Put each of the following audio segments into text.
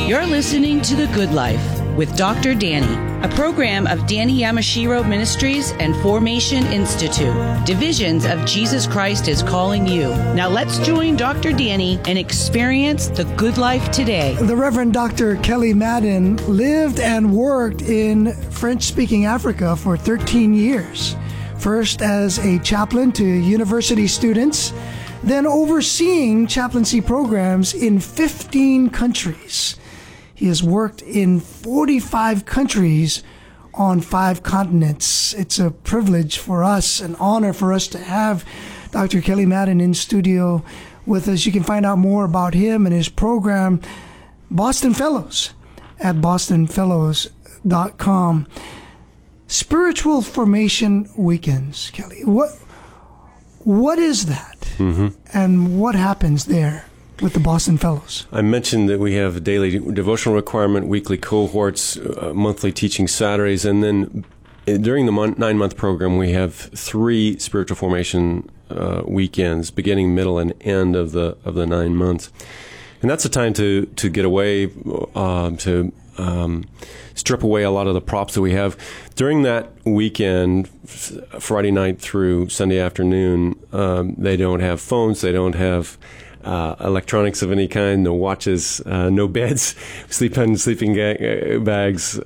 You're listening to The Good Life with Dr. Danny, a program of Danny Yamashiro Ministries and Formation Institute. Divisions of Jesus Christ is calling you. Now let's join Dr. Danny and experience the good life today. The Reverend Dr. Kelly Madden lived and worked in French-speaking Africa for 13 years. First as a chaplain to university students, then overseeing chaplaincy programs in 15 countries. He has worked in 45 countries on 5 continents. It's a privilege for us, an honor for us to have Dr. Kelly Madden in studio with us. You can find out more about him and his program, Boston Fellows, at bostonfellows.com. Spiritual Formation Weekends, Kelly. What is that? And what happens there with the Boston Fellows? I mentioned that we have a daily devotional requirement, weekly cohorts, monthly teaching Saturdays, and then during the 9-month program, we have 3 spiritual formation weekends, beginning, middle, and end of the 9 months. And that's a time to get away, to strip away a lot of the props that we have. During that weekend, Friday night through Sunday afternoon, they don't have phones, they don't have electronics of any kind, no watches, no beds, sleeping bags,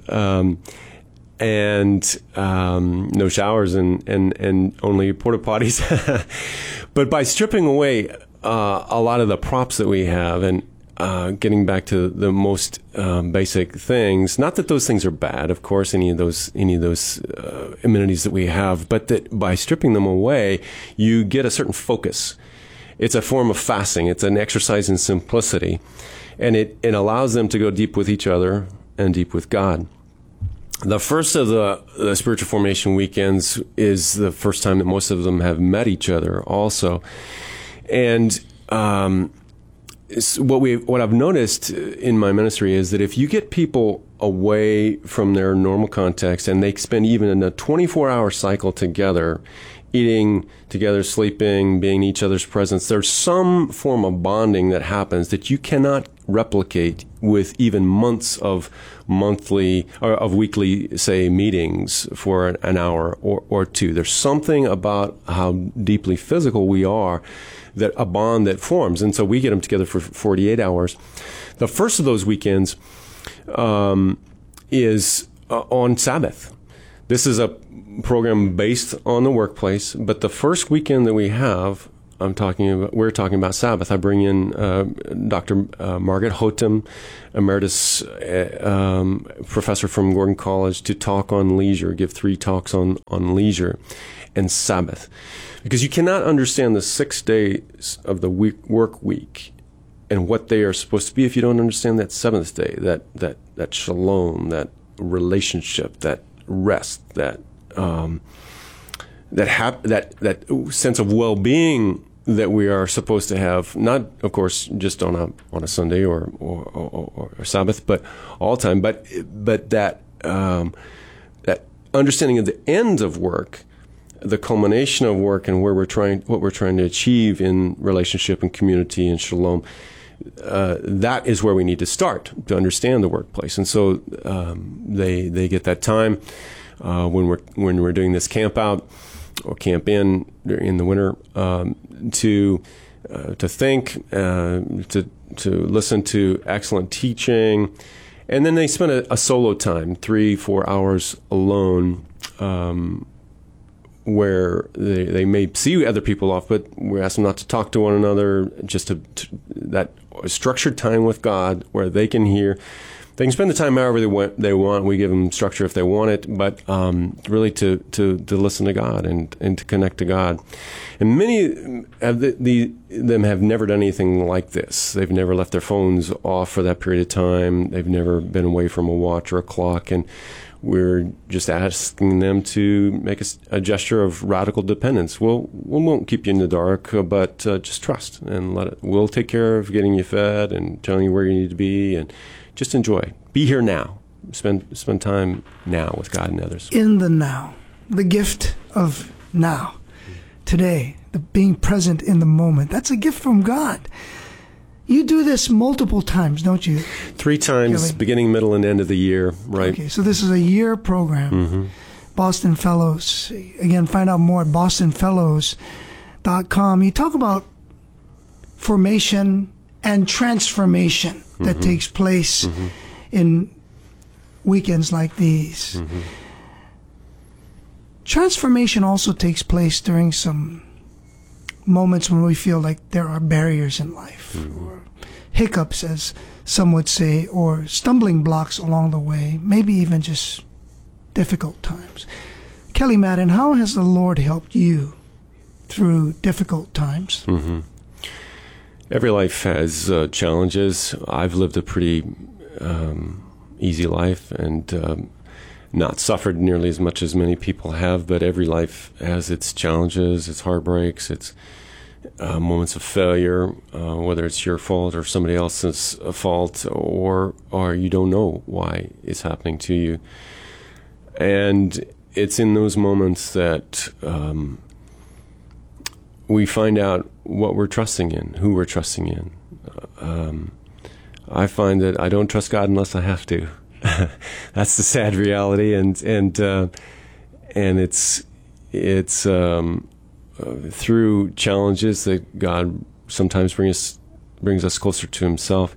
and no showers and only porta potties. But by stripping away a lot of the props that we have and getting back to the most basic things, not that those things are bad, of course, any of those amenities that we have, but that by stripping them away, you get a certain focus. It's a form of fasting. It's an exercise in simplicity, and it allows them to go deep with each other and deep with God. The first of the spiritual formation weekends is the first time that most of them have met each other also. And what I've noticed in my ministry is that if you get people away from their normal context and they spend even a 24-hour cycle together, eating together, sleeping, being in each other's presence, there's some form of bonding that happens that you cannot replicate with even months of monthly or of weekly, say, meetings for an hour or two. There's something about how deeply physical we are, that a bond that forms. And so we get them together for 48 hours. The first of those weekends is on Sabbath. This is a program based on the workplace, but the first weekend that we have, we're talking about Sabbath. I bring in Dr. Margaret Hotem, emeritus professor from Gordon College, to talk on leisure, give 3 talks on leisure and Sabbath. Because you cannot understand the 6 days of the work week and what they are supposed to be if you don't understand that 7th day, that shalom, that relationship, that rest, that sense of well-being that we are supposed to have, not, of course, just on a Sunday or Sabbath, but all time, but that understanding of the end of work, the culmination of work, and what we're trying to achieve in relationship and community and shalom. That is where we need to start to understand the workplace, and so they get that time when we're doing this camp out or camp in the winter to think, to listen to excellent teaching, and then they spend a solo time, 3-4 hours alone. Where they may see other people off, but we ask them not to talk to one another, just to that structured time with God where they can hear. They can spend the time however they want. We give them structure if they want it, but really to listen to God and to connect to God. And many of them have never done anything like this. They've never left their phones off for that period of time. They've never been away from a watch or a clock, and we're just asking them to make a gesture of radical dependence. We won't keep you in the dark, but just trust and let it. We'll take care of getting you fed and telling you where you need to be, and just enjoy. Be here now. Spend time now with God and others. In the now, the gift of now, today, the being present in the moment. That's a gift from God. You do this multiple times, don't you? 3 times, Kelly? beginning, middle, and end of the year, right? Okay, so this is a year program. Mm-hmm. Boston Fellows. Again, find out more at bostonfellows.com. You talk about formation and transformation that takes place in weekends like these. Transformation also takes place during some moments when we feel like there are barriers in life, or hiccups, as some would say, or stumbling blocks along the way, maybe even just difficult times. Kelly Madden, how has the Lord helped you through difficult times? Every life has challenges. I've lived a pretty easy life and not suffered nearly as much as many people have, but every life has its challenges, its heartbreaks, its moments of failure, whether it's your fault or somebody else's fault, or you don't know why it's happening to you. And it's in those moments that we find out what we're trusting in, who we're trusting in. I find that I don't trust God unless I have to. That's the sad reality, and it's through challenges that God sometimes brings us closer to Himself.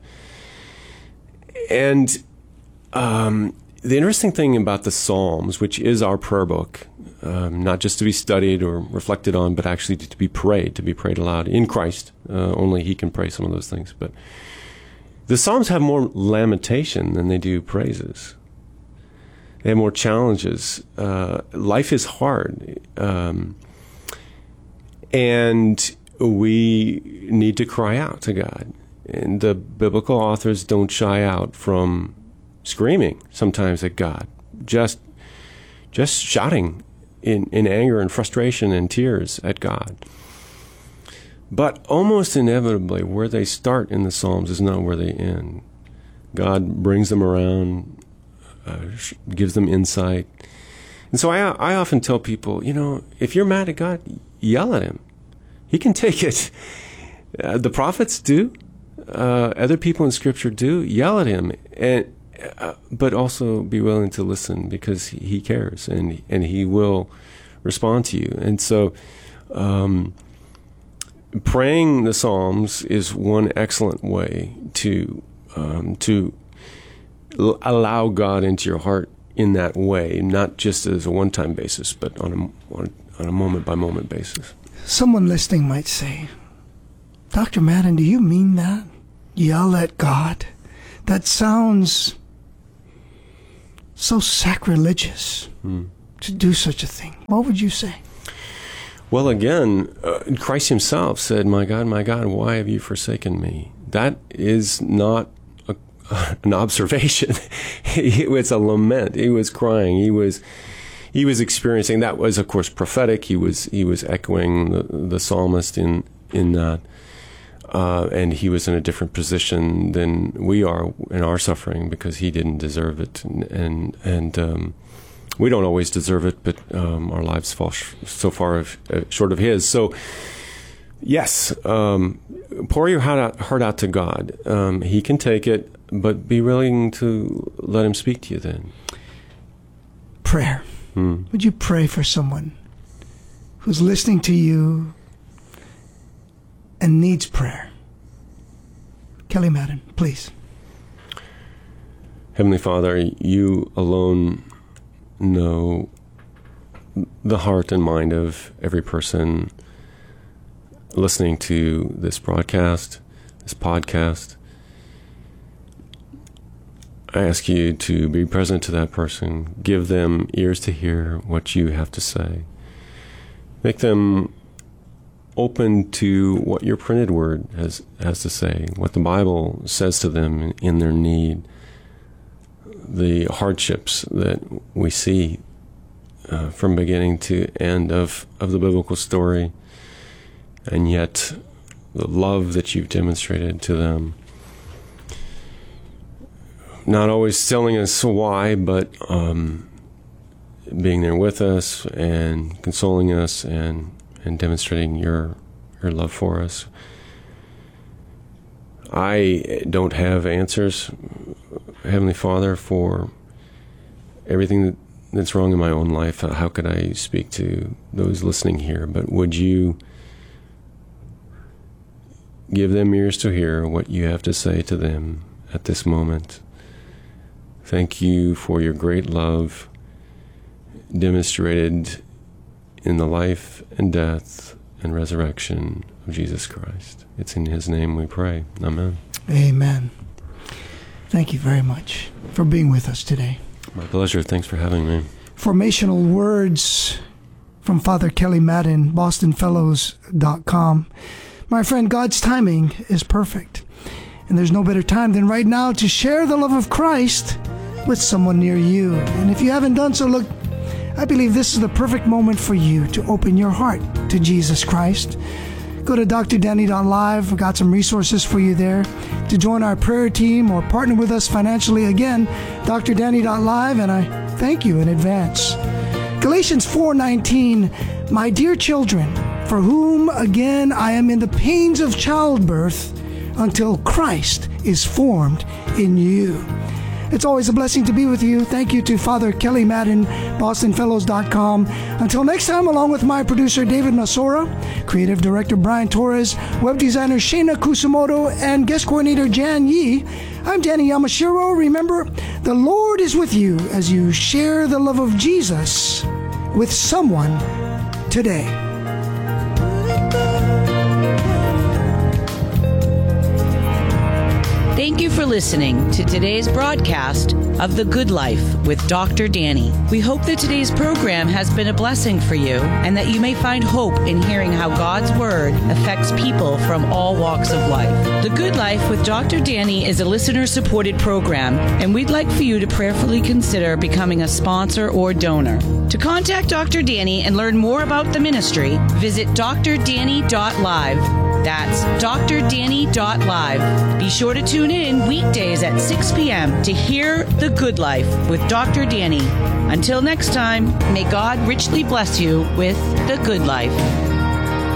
And the interesting thing about the Psalms, which is our prayer book, not just to be studied or reflected on, but actually to be prayed aloud in Christ. Only He can pray some of those things, but the Psalms have more lamentation than they do praises. They have more challenges. Life is hard. And we need to cry out to God. And the biblical authors don't shy out from screaming sometimes at God. Just shouting in anger and frustration and tears at God. But almost inevitably, where they start in the Psalms is not where they end. God brings them around, gives them insight. And so I often tell people, if you're mad at God, yell at Him. He can take it. The prophets do. Other people in Scripture do. Yell at Him. But also be willing to listen, because He cares and He will respond to you. And so praying the Psalms is one excellent way to allow God into your heart in that way, not just as a one-time basis, but on a moment-by-moment basis. Someone listening might say, Dr. Madden, do you mean that? Yell at God? That sounds so sacrilegious to do such a thing. What would you say? Well, again, Christ Himself said, my God, why have you forsaken me? That is not an observation. It was a lament. He was crying. He was experiencing. That was, of course, prophetic. He was echoing the psalmist in that, and he was in a different position than we are in our suffering, because he didn't deserve it, and we don't always deserve it, but our lives fall so far short of His. So, yes, pour your heart out to God. He can take it, but be willing to let Him speak to you then. Prayer. Would you pray for someone who's listening to you and needs prayer? Kelly Madden, please. Heavenly Father, You alone know the heart and mind of every person listening to this broadcast, this podcast. I ask You to be present to that person. Give them ears to hear what You have to say. Make them open to what Your printed word has to say, what the Bible says to them in their need, the hardships that we see from beginning to end of the biblical story, and yet the love that You've demonstrated to them. Not always telling us why, but being there with us and consoling us and demonstrating your love for us. I don't have answers, Heavenly Father, for everything that's wrong in my own life. How could I speak to those listening here? But would you give them ears to hear what you have to say to them at this moment? Thank you for your great love demonstrated in the life and death and resurrection of Jesus Christ. It's in His name we pray. Amen. Amen. Thank you very much for being with us today. My pleasure. Thanks for having me. Formational words from Father Kelly Madden, BostonFellows.com. My friend, God's timing is perfect. And there's no better time than right now to share the love of Christ with someone near you. And if you haven't done so, look, I believe this is the perfect moment for you to open your heart to Jesus Christ. Go to drdanny.live. We've got some resources for you there. To join our prayer team or partner with us financially, again, drdanny.live, and I thank you in advance. Galatians 4:19, my dear children, for whom again I am in the pains of childbirth until Christ is formed in you. It's always a blessing to be with you. Thank you to Father Kelly Madden, BostonFellows.com. Until next time, along with my producer David Masora, creative director Brian Torres, web designer Shayna Kusumoto, and guest coordinator Jan Yee, I'm Danny Yamashiro. Remember, the Lord is with you as you share the love of Jesus with someone today. Thank you for listening to today's broadcast of The Good Life with Dr. Danny. We hope that today's program has been a blessing for you and that you may find hope in hearing how God's Word affects people from all walks of life. The Good Life with Dr. Danny is a listener-supported program, and we'd like for you to prayerfully consider becoming a sponsor or donor. To contact Dr. Danny and learn more about the ministry, visit drdanny.live. That's drdanny.live. Be sure to tune in weekdays at 6 p.m. to hear The Good Life with Dr. Danny. Until next time, may God richly bless you with The Good Life.